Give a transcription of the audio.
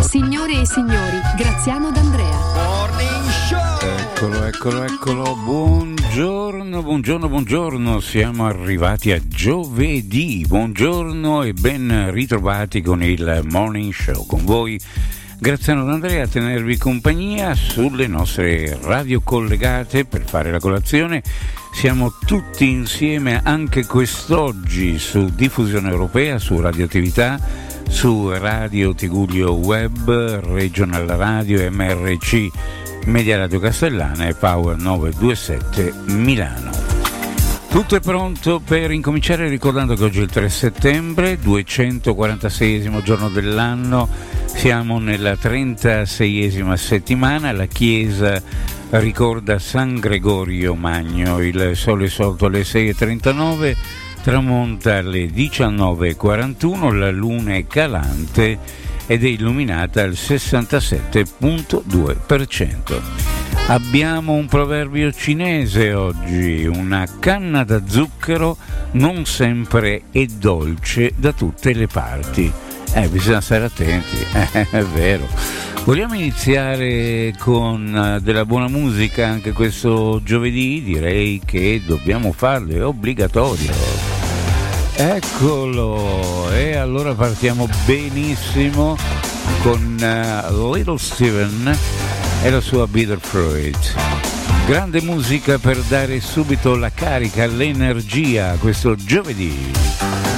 Signore e signori, Graziano D'Andrea. Morning Show! Eccolo. Buongiorno. Siamo arrivati a giovedì. Buongiorno e ben ritrovati con il Morning Show. Con voi Graziano D'Andrea a tenervi compagnia sulle nostre radio collegate per fare la colazione. Siamo tutti insieme anche quest'oggi su Diffusione Europea, su Radioattività, su Radio Tigullio Web, Regional Radio, MRC, Media Radio Castellana e Power 927 Milano. Tutto è pronto per incominciare, ricordando che oggi è il 3 settembre, 246esimo giorno dell'anno, siamo nella 36esima settimana, la Chiesa ricorda San Gregorio Magno, il sole è sorto alle 6:39, tramonta alle 19:41, la luna è calante ed è illuminata al 67,2%. Abbiamo un proverbio cinese oggi: una canna da zucchero non sempre è dolce da tutte le parti. Bisogna stare attenti, è vero. Vogliamo iniziare con della buona musica anche questo giovedì? Direi che dobbiamo farlo, è obbligatorio. Eccolo, e allora partiamo benissimo con Little Steven e la sua Bitter Fruit. Grande musica per dare subito la carica, l'energia a questo giovedì.